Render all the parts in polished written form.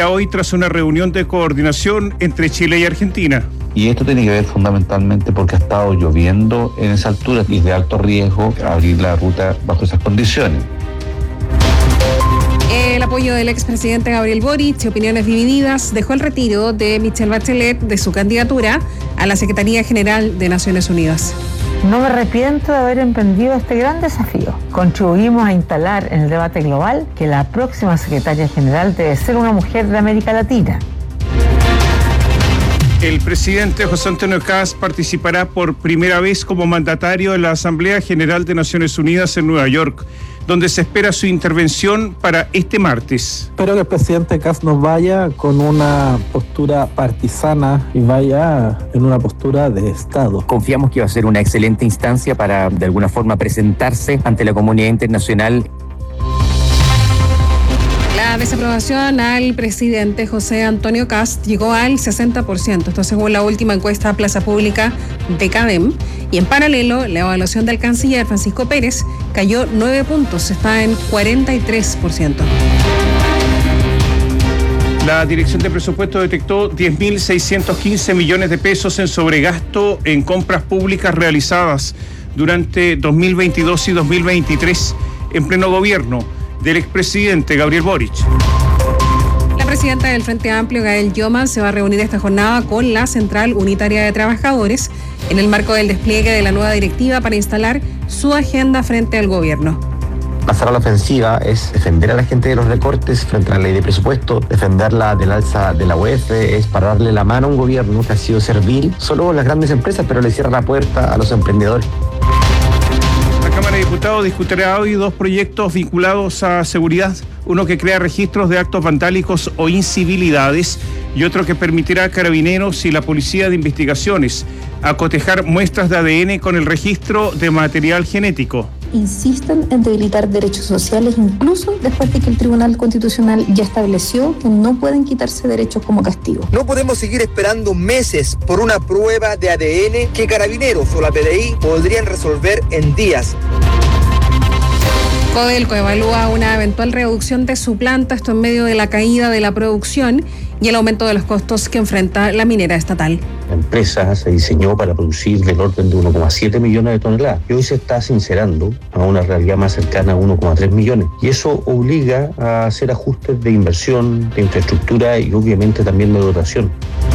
publica hoy tras una reunión de coordinación entre Chile y Argentina. Y esto tiene que ver fundamentalmente porque ha estado lloviendo en esa altura y es de alto riesgo abrir la ruta bajo esas condiciones. El apoyo del expresidente Gabriel Boric y opiniones divididas dejó el retiro de Michelle Bachelet de su candidatura a la Secretaría General de Naciones Unidas. No me arrepiento de haber emprendido este gran desafío. Contribuimos a instalar en el debate global que la próxima secretaria general debe ser una mujer de América Latina. El presidente José Antonio Kast participará por primera vez como mandatario en la Asamblea General de Naciones Unidas en Nueva York, donde se espera su intervención para este martes. Espero que el presidente Kast nos vaya con una postura partisana y vaya en una postura de Estado. Confiamos que va a ser una excelente instancia para, de alguna forma, presentarse ante la comunidad internacional. La desaprobación al presidente José Antonio Kast llegó al 60%, esto según la última encuesta Plaza Pública de CADEM, y en paralelo la evaluación del canciller Francisco Pérez cayó 9 puntos, está en 43%. La Dirección de Presupuesto detectó 10.615 millones de pesos en sobregasto en compras públicas realizadas durante 2022 y 2023 en pleno gobierno del expresidente Gabriel Boric. La presidenta del Frente Amplio, Gael Yoman, se va a reunir esta jornada con la Central Unitaria de Trabajadores en el marco del despliegue de la nueva directiva para instalar su agenda frente al gobierno. Pasar a la ofensiva es defender a la gente de los recortes frente a la ley de presupuesto, defenderla del alza de la UEF, es pararle la mano a un gobierno que ha sido servil solo a las grandes empresas, pero le cierra la puerta a los emprendedores. La Cámara de Diputados discutirá hoy 2 proyectos vinculados a seguridad, uno que crea registros de actos vandálicos o incivilidades y otro que permitirá a Carabineros y la Policía de Investigaciones acotejar muestras de ADN con el registro de material genético. Insisten en debilitar derechos sociales incluso después de que el Tribunal Constitucional ya estableció que no pueden quitarse derechos como castigo. No podemos seguir esperando meses por una prueba de ADN que Carabineros o la PDI podrían resolver en días. Codelco evalúa una eventual reducción de su planta, esto en medio de la caída de la producción y el aumento de los costos que enfrenta la minera estatal. La empresa se diseñó para producir del orden de 1,7 millones de toneladas y hoy se está sincerando a una realidad más cercana a 1,3 millones. Y eso obliga a hacer ajustes de inversión, de infraestructura y obviamente también de dotación.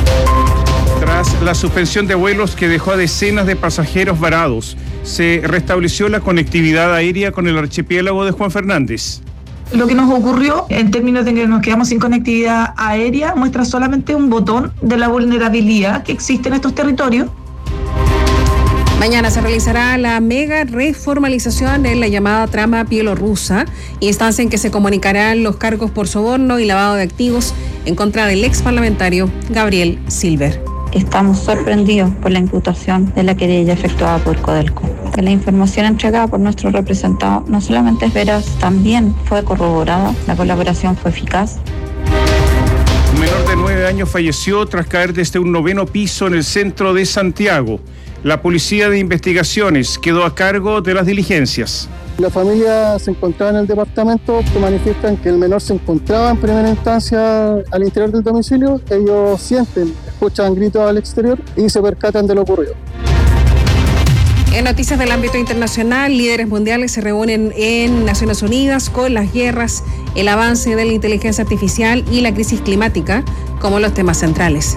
Tras la suspensión de vuelos que dejó a decenas de pasajeros varados, se restableció la conectividad aérea con el archipiélago de Juan Fernández. Lo que nos ocurrió en términos de que nos quedamos sin conectividad aérea muestra solamente un botón de la vulnerabilidad que existe en estos territorios. Mañana se realizará la mega reformalización en la llamada trama bielorrusa, instancia en que se comunicarán los cargos por soborno y lavado de activos en contra del ex parlamentario Gabriel Silver. Estamos sorprendidos por la imputación de la querella efectuada por Codelco. Que la información entregada por nuestro representado no solamente es veraz, también fue corroborada, la colaboración fue eficaz. Un menor de 9 años falleció tras caer desde un 9º piso en el centro de Santiago. La Policía de Investigaciones quedó a cargo de las diligencias. La familia se encontraba en el departamento, que manifiestan que el menor se encontraba en primera instancia al interior del domicilio. Ellos escuchan gritos al exterior y se percatan de lo ocurrido. En noticias del ámbito internacional, líderes mundiales se reúnen en Naciones Unidas con las guerras, el avance de la inteligencia artificial y la crisis climática como los temas centrales.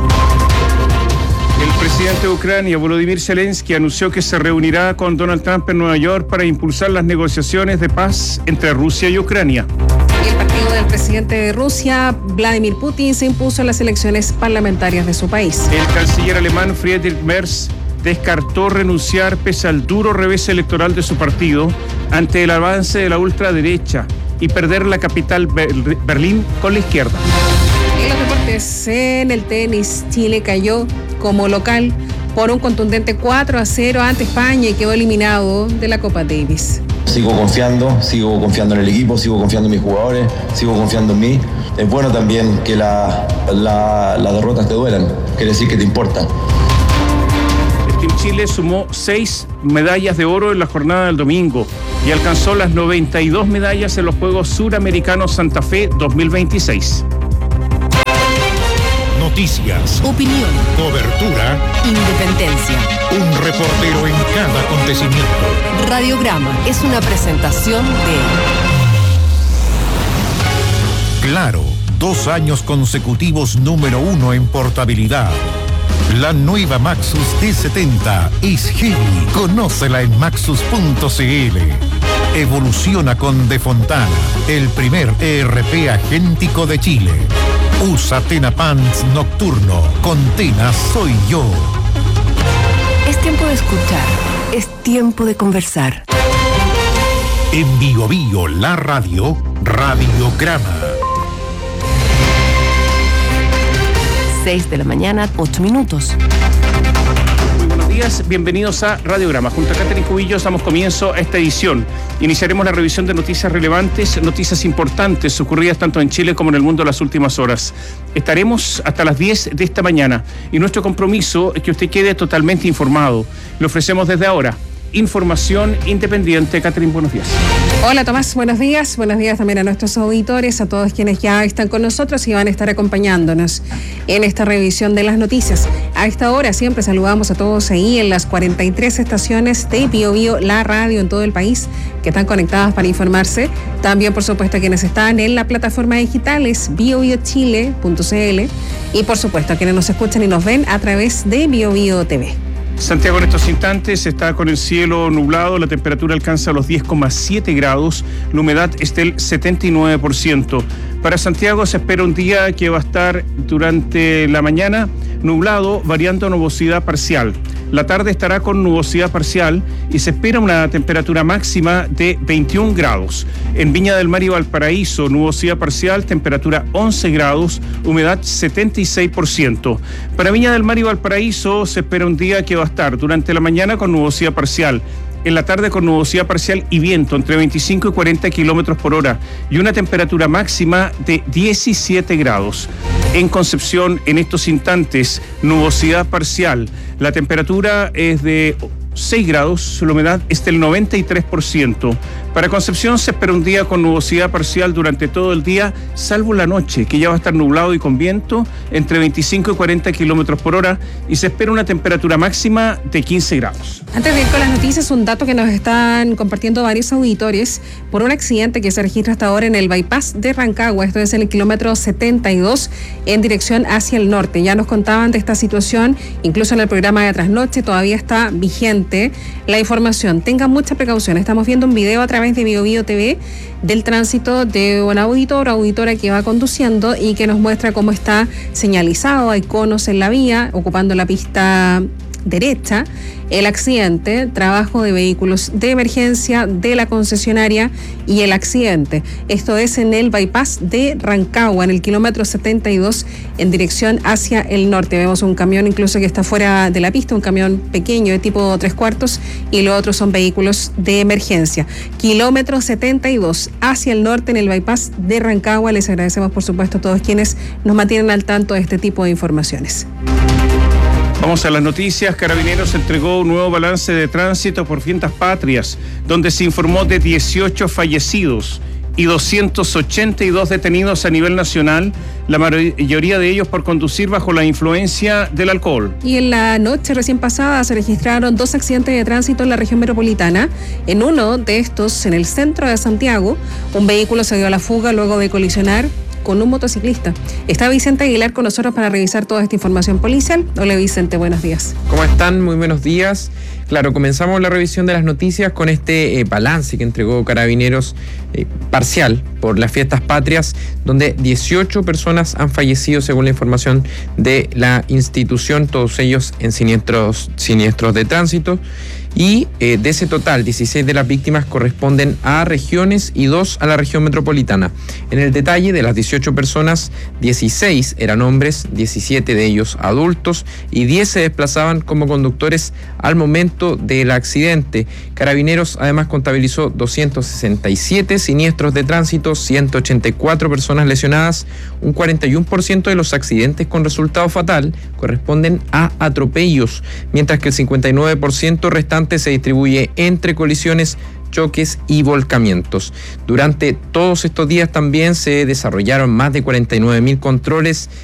El presidente de Ucrania, Volodymyr Zelensky, anunció que se reunirá con Donald Trump en Nueva York para impulsar las negociaciones de paz entre Rusia y Ucrania. Y el partido del presidente de Rusia, Vladimir Putin, se impuso en las elecciones parlamentarias de su país. El canciller alemán Friedrich Merz descartó renunciar pese al duro revés electoral de su partido ante el avance de la ultraderecha y perder la capital Berlín con la izquierda. En los deportes, en el tenis, Chile cayó como local por un contundente 4-0 ante España y quedó eliminado de la Copa Davis. Sigo confiando en el equipo, sigo confiando en mis jugadores, sigo confiando en mí. Es bueno también que las derrotas te duelan, quiere decir que te importan. El Team Chile sumó 6 medallas de oro en la jornada del domingo y alcanzó las 92 medallas en los Juegos Suramericanos Santa Fe 2026. Noticias, opinión, cobertura, independencia. Un reportero en cada acontecimiento. Radiograma es una presentación de Claro, 2 años consecutivos número 1 en portabilidad. La nueva Maxus D70 es heavy. Conócela en maxus.cl. Evoluciona con De Fontana, el primer ERP agéntico de Chile. Usa Tena Pants Nocturno. Con Tena soy yo. Es tiempo de escuchar. Es tiempo de conversar. En Bio Bio, la radio, Radiograma. 6 de la mañana, 8 minutos. Muy buenos días, bienvenidos a Radiograma. Junto a Catherine Cubillos damos comienzo a esta edición. Iniciaremos la revisión de noticias relevantes, noticias importantes ocurridas tanto en Chile como en el mundo en las últimas horas. Estaremos hasta las 10 de esta mañana y nuestro compromiso es que usted quede totalmente informado. Le ofrecemos desde ahora información independiente. Catherine, buenos días. Hola Tomás, buenos días. Buenos días también a nuestros auditores, a todos quienes ya están con nosotros y van a estar acompañándonos en esta revisión de las noticias. A esta hora siempre saludamos a todos ahí en las 43 estaciones de Bio Bio, la radio en todo el país, que están conectadas para informarse. También, por supuesto, a quienes están en la plataforma digital es biobiochile.cl y, por supuesto, a quienes nos escuchan y nos ven a través de Bio Bio TV. Santiago en estos instantes está con el cielo nublado, la temperatura alcanza los 10,7 grados, la humedad es del 79%. Para Santiago se espera un día que va a estar durante la mañana nublado, variando a nubosidad parcial. La tarde estará con nubosidad parcial y se espera una temperatura máxima de 21 grados. En Viña del Mar y Valparaíso, nubosidad parcial, temperatura 11 grados, humedad 76%. Para Viña del Mar y Valparaíso se espera un día que va a estar durante la mañana con nubosidad parcial. En la tarde con nubosidad parcial y viento entre 25 y 40 kilómetros por hora y una temperatura máxima de 17 grados. En Concepción, en estos instantes, nubosidad parcial. La temperatura es de 6 grados, la humedad es del 93%. Para Concepción se espera un día con nubosidad parcial durante todo el día, salvo la noche, que ya va a estar nublado y con viento entre 25 y 40 kilómetros por hora y se espera una temperatura máxima de 15 grados. Antes de ir con las noticias, un dato que nos están compartiendo varios auditores por un accidente que se registra hasta ahora en el bypass de Rancagua, esto es en el kilómetro 72 en dirección hacia el norte. Ya nos contaban de esta situación, incluso en el programa de Trasnoche todavía está vigente la información. Tengan mucha precaución, estamos viendo un video a través de Bio Bio TV del tránsito de un auditor o auditora que va conduciendo y que nos muestra cómo está señalizado, hay conos en la vía, ocupando la pista derecha, el accidente, trabajo de vehículos de emergencia de la concesionaria y el accidente. Esto es en el bypass de Rancagua, en el kilómetro 72, en dirección hacia el norte. Vemos un camión incluso que está fuera de la pista, un camión pequeño de tipo 3/4 y los otros son vehículos de emergencia. Kilómetro 72 hacia el norte en el bypass de Rancagua. Les agradecemos, por supuesto, a todos quienes nos mantienen al tanto de este tipo de informaciones. Vamos a las noticias. Carabineros entregó un nuevo balance de tránsito por Fiestas Patrias, donde se informó de 18 fallecidos y 282 detenidos a nivel nacional, la mayoría de ellos por conducir bajo la influencia del alcohol. Y en la noche recién pasada se registraron 2 accidentes de tránsito en la región metropolitana. En uno de estos, en el centro de Santiago, un vehículo se dio a la fuga luego de colisionar con un motociclista. Está Vicente Aguilar con nosotros para revisar toda esta información policial. Hola Vicente, buenos días. ¿Cómo están? Muy buenos días. Claro, comenzamos la revisión de las noticias con este balance que entregó Carabineros parcial por las Fiestas Patrias, donde 18 personas han fallecido según la información de la institución, todos ellos en siniestros de tránsito. Y de ese total, 16 de las víctimas corresponden a regiones y 2 a la región metropolitana. En el detalle, de las 18 personas, 16 eran hombres, 17 de ellos adultos y 10 se desplazaban como conductores al momento del accidente. Carabineros además contabilizó 267 siniestros de tránsito, 184 personas lesionadas, un 41% de los accidentes con resultado fatal corresponden a atropellos, mientras que el 59% restante se distribuye entre colisiones, choques y volcamientos. Durante todos estos días también se desarrollaron más de 49.000 controles